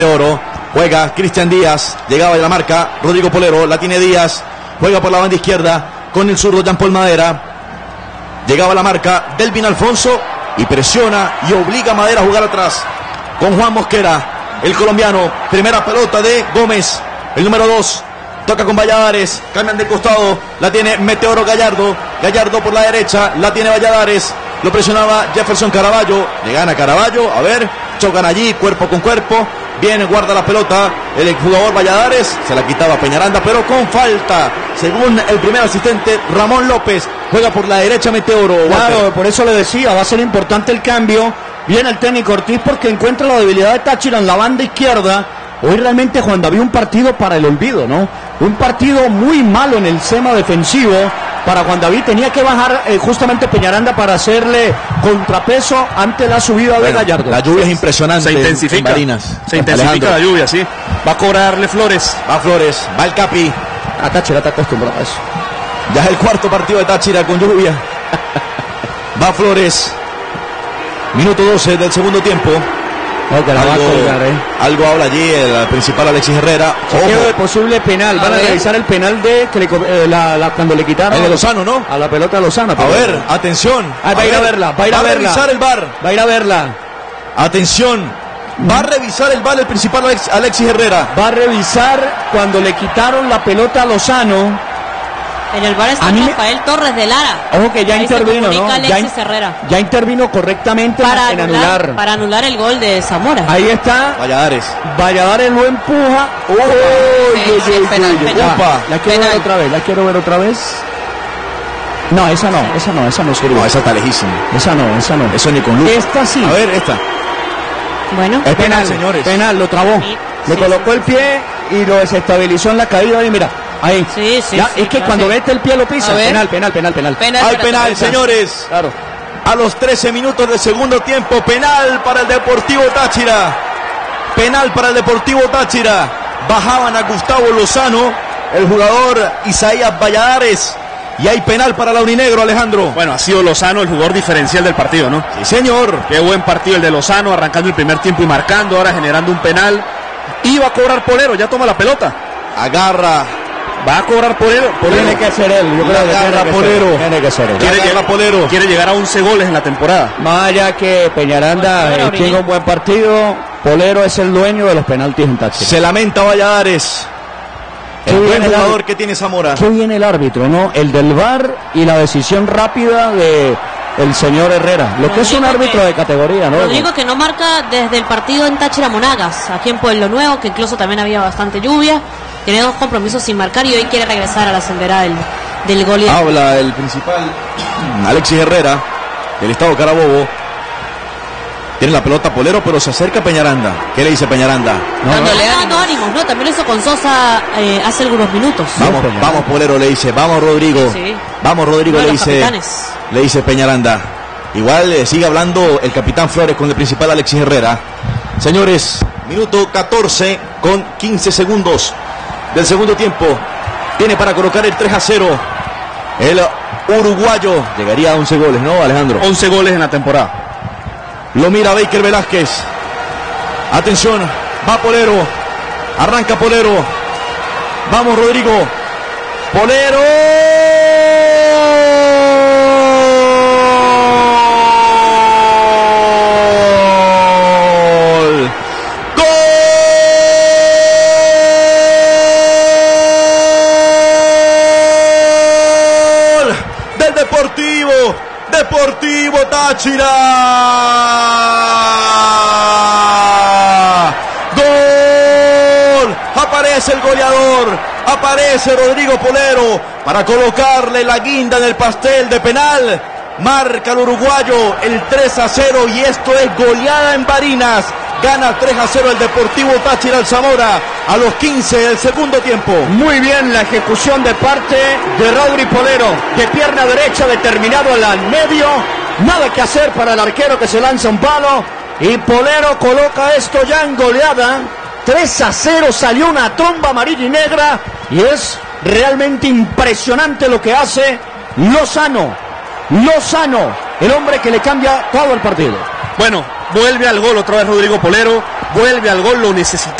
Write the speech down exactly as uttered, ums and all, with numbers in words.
Oro, juega Cristian Díaz, llegaba de la marca, Rodrigo Polero, la tiene Díaz, juega por la banda izquierda con el zurdo Jean Paul Madera, llegaba la marca Delvin Alfonso y presiona y obliga a Madera a jugar atrás con Juan Mosquera, el colombiano, primera pelota de Gómez, el número dos, toca con Valladares, cambian de costado, la tiene Meteoro Gallardo, Gallardo por la derecha, la tiene Valladares, lo presionaba Jefferson Caraballo, le gana Caraballo, a ver, chocan allí cuerpo con cuerpo, viene, guarda la pelota, el jugador Valladares, se la quitaba Peñaranda, pero con falta, según el primer asistente Ramón López, juega por la derecha Meteoro. Claro, Walter. por eso le decía, va a ser importante el cambio, viene el técnico Ortiz porque encuentra la debilidad de Táchira en la banda izquierda. Hoy realmente, Juan David, un partido para el olvido, ¿no? Un partido muy malo en el sema defensivo para Juan David. Tenía que bajar eh, justamente Peñaranda para hacerle contrapeso ante la subida bueno, de Gallardo. La lluvia es impresionante. Se intensifica. En Barinas. Se intensifica Alejandro. La lluvia, sí. Va a cobrarle Flores. Va Flores, va el Capi. A Táchira está acostumbrado a eso. Ya es el cuarto partido de Táchira con lluvia. Va Flores. Minuto doce del segundo tiempo. No, que la algo, va a colgar, ¿eh? algo habla allí el principal Alexis Herrera. Chequeo de posible penal. Van a, a revisar el penal de que le, eh, la, la, cuando le quitaron el de Lozano, ¿no? A la pelota de Lozano. A ver, atención. Ah, va a ir a verla, va a ir a verla. Va a revisar el V A R. Va a ir a verla. Atención. Va a revisar el V A R el principal Alex, Alexis Herrera. Va a revisar cuando le quitaron la pelota a Lozano. En el V A R está Rafael me... Torres de Lara. Ojo que ya ahí intervino, ¿no? Ya, in... ya intervino correctamente para en anular, anular. Para anular el gol de Zamora. Ahí está. Valladares. Valladares lo empuja. ¡Oh! Sí, sí, sí, penal, penal. La quiero penal. ver otra vez, la quiero ver otra vez. No, esa no, esa no, esa no sirve. No, esa está lejísima. Esa no, esa no. Eso ni con luz. Esta sí. A ver, esta. Bueno. Es penal, penal, señores. Penal, lo trabó. Sí, Le sí, colocó sí, el pie y lo desestabilizó en la caída. Y mira, ahí. Sí, sí, ya, sí, es que cuando sí. mete el pie lo pisa. Penal, penal, penal, penal. penal Hay penal, penal, señores. Claro. A los trece minutos del segundo tiempo, penal para el Deportivo Táchira. Penal para el Deportivo Táchira. Bajaban a Gustavo Lozano, el jugador Isaías Valladares. Y hay penal para Laurinegro, Alejandro. Bueno, ha sido Lozano el jugador diferencial del partido, ¿no? Sí, señor. Qué buen partido el de Lozano, arrancando el primer tiempo y marcando, ahora generando un penal. Y va a cobrar Polero, ya toma la pelota. Agarra. Va a cobrar Polero. Polero. Tiene que ser él. Yo creo que agarra tiene Polero. Que tiene que ser él. Quiere llegar, Polero. Quiere llegar a once goles en la temporada. Más allá que Peñaranda eh, tiene un buen partido, Polero es el dueño de los penaltis en Táchira. Se lamenta Valladares. El buen jugador que tiene Zamora. Qué bien el árbitro, ¿no? El del V A R y la decisión rápida de el señor Herrera. Lo que es un árbitro de categoría, ¿no? Rodrigo que no marca desde el partido en Táchira Monagas, aquí en Pueblo Nuevo, que incluso también había bastante lluvia. Tiene dos compromisos sin marcar y hoy quiere regresar a la sendera del, del goleador. Habla el principal Alexis Herrera, del estado Carabobo. Tiene la pelota Polero, pero se acerca Peñaranda. ¿Qué le dice Peñaranda? No, Dándole no, ánimos. ánimos, ¿no? También lo hizo con Sosa eh, hace algunos minutos. Vamos, sí, vamos Polero, le dice. Vamos Rodrigo. Sí. Vamos Rodrigo, le dice. Capitanes. Le dice Peñaranda. Igual eh, sigue hablando el capitán Flores con el principal Alexis Herrera. Señores, minuto catorce con quince segundos del segundo tiempo. Tiene para colocar el tres a cero. El uruguayo llegaría a once goles, ¿no, Alejandro? once goles en la temporada. Lo mira Baker Velázquez. Atención, va Polero. Arranca Polero. Vamos Rodrigo. Polero. Gol. Gol del Deportivo. Deportivo Táchira. Gol. Aparece el goleador. Aparece Rodrigo Polero para colocarle la guinda en el pastel de penal. Marca el uruguayo el tres a cero y esto es goleada en Barinas. Gana tres a cero el Deportivo Táchira al Zamora a los quince del segundo tiempo. Muy bien la ejecución de parte de Raúl Polero, de pierna derecha determinado al medio. Nada que hacer para el arquero que se lanza un palo. Y Polero coloca esto ya en goleada. tres a cero, salió una tromba amarilla y negra. Y es realmente impresionante lo que hace Lozano. Lozano, el hombre que le cambia todo el partido. Bueno, vuelve al gol otra vez Rodrigo Polero. vuelve al gol, lo necesitaba.